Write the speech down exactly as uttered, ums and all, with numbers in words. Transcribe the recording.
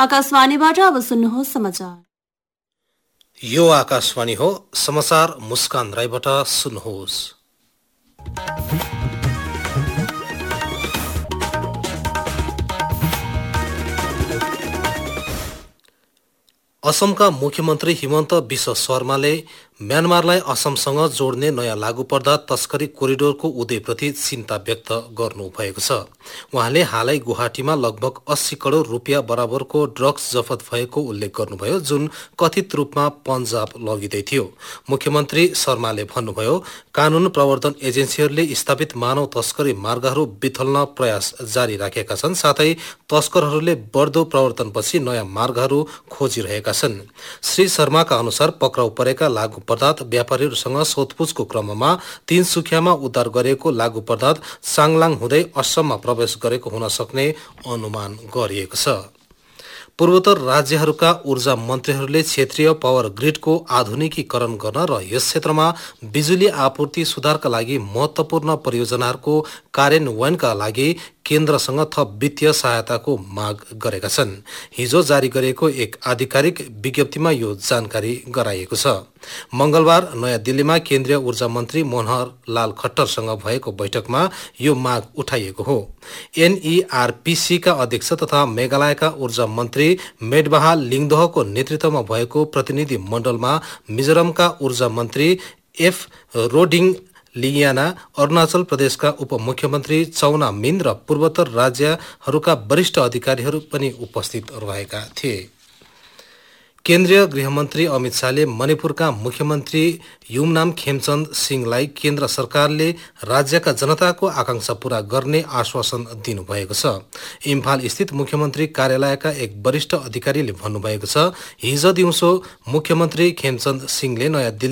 आकाशवाणीबाट अब सुन्नुहोस् समाचार। यो आकाशवाणी हो, समाचार मुस्कान राईबाट सुन्नुहोस्। असमका मुख्यमन्त्री हिमन्त बिश्व शर्माले म्यानमारलाई असमसँग जोड्ने नयाँ लागू पर्दा तस्करी कोरिडोरको उदयप्रति चिन्ता व्यक्त गर्नुभएको छ। उहाँले हालै गुवाहाटीमा लगभग अस्सी करोड रुपियाँ बराबरको ड्रग्स जफत भएको उल्लेख गर्नुभयो, जुन कथित रूपमा पन्जाब लगिँदै थियो। मुख्यमन्त्री शर्माले भन्नुभयो, कानून प्रवर्धन एजेन्सीहरूले स्थापित मानव तस्करी मार्गहरू बिथल्न प्रयास जारी राखेका छन्, साथै तस्करहरूले बढ्दो प्रवर्तनपछि नयाँ मार्गहरू खोजिरहेका छन्। श्री शर्माका अनुसार पक्राउ परेका लागू पदार्थ व्यापारीहरूसँग सोधपुछको क्रममा तीनसुकियामा उद्धार गरेको लागू पदार्थ साङलाङ हुँदै असममा प्रवेश गरेको हुन सक्ने अनुमान गरिएको छ। पूर्वोत्तर राज्यहरूका ऊर्जा मन्त्रीहरूले क्षेत्रीय पावर ग्रिडको आधुनिकीकरण गर्न र यस क्षेत्रमा बिजुली आपूर्ति सुधारका लागि महत्त्वपूर्ण परियोजनाहरूको कार्यान्वयनका लागि केन्द्रसँग थप वित्तीय सहायताको माग गरेका छन्। हिजो जारी गरेको एक आधिकारिक विज्ञप्तिमा यो जानकारी गराइएको छ। मंगलबार नयाँ दिल्लीमा केन्द्रीय ऊर्जा मन्त्री मनोहर लाल खट्टरसँग भएको बैठकमा यो माग उठाइएको हो। एनईआरपीसी का अध्यक्ष तथा मेघालयका ऊर्जा मन्त्री मेडबाहा लिङदोहको नेतृत्वमा भएको प्रतिनिधि मण्डलमा मिजोरमका ऊर्जा मन्त्री एफ रोडिङ लियाना, अरुणाचल प्रदेशका उपमुख्यमन्त्री चौना मिन र पूर्वोत्तर राज्यहरूका वरिष्ठ अधिकारीहरू पनि उपस्थित रहेका थिए। केन्द्रीय गृहमन्त्री अमित शाहले मणिपुरका मुख्यमन्त्री युमनाम खेमचन्द सिंहलाई केन्द्र सरकारले राज्यका जनताको आकांक्षा पूरा गर्ने आश्वासन दिनुभएको छ। इम्फाल स्थित मुख्यमन्त्री कार्यालयका एक वरिष्ठ अधिकारीले भन्नुभएको छ, हिजो दिउँसो मुख्यमन्त्री खेमचन्द सिंहले नयाँ दिल्ली